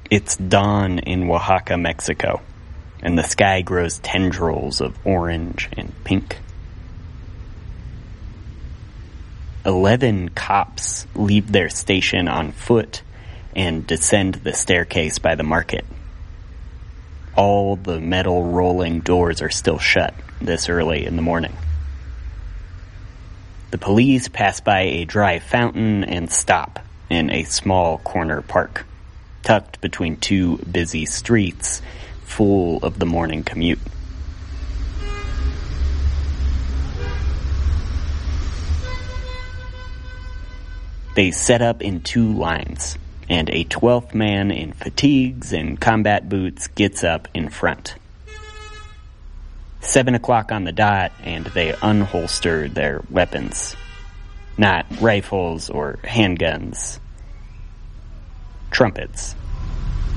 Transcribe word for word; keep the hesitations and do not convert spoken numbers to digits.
It's dawn in Oaxaca, Mexico, and the sky grows tendrils of orange and pink. Eleven cops leave their station on foot and descend the staircase by the market. All the metal rolling doors are still shut this early in the morning. The police pass by a dry fountain and stop in a small corner park, tucked between two busy streets full of the morning commute. They set up in two lines, and a twelfth man in fatigues and combat boots gets up in front. Seven o'clock on the dot, and they unholster their weapons. Not rifles or handguns. Trumpets.